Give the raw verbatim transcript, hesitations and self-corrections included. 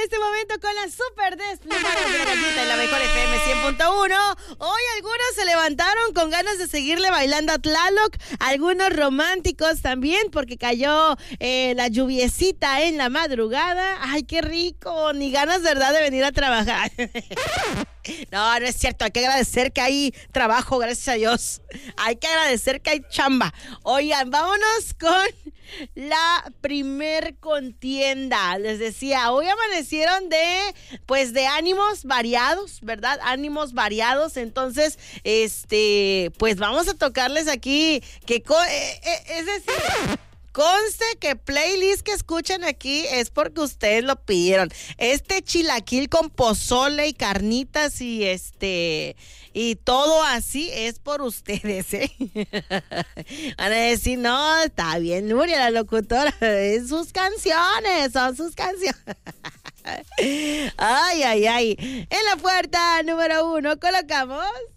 este momento con la super desplumadas de la gallita en la mejor F M cien punto uno. Hoy algunos se levantaron con ganas de seguirle bailando a Tlaloc, algunos románticos también, porque cayó eh, la lluviecita en la madrugada. Ay, qué rico, ni ganas, ¿verdad?, de venir a trabajar. No, no es cierto, hay que agradecer que hay trabajo, gracias a Dios. Hay que agradecer que hay chamba. Oigan, vámonos con la primer contienda. Les decía, hoy amanecieron de, pues, de ánimos variados, ¿verdad? Ánimos variados. Entonces, este, pues vamos a tocarles aquí que, co- eh, eh, es decir... Conste que playlist que escuchan aquí es porque ustedes lo pidieron. Este chilaquil con pozole y carnitas y este y todo así es por ustedes, ¿eh? Van a decir, no, está bien, Nuria, la locutora, es sus canciones, son sus canciones. Ay, ay, ay. En la puerta número uno colocamos...